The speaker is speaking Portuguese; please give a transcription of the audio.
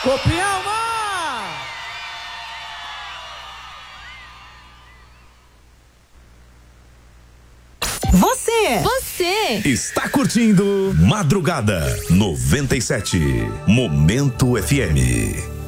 Copialma! Você está curtindo Madrugada 97, Momento FM.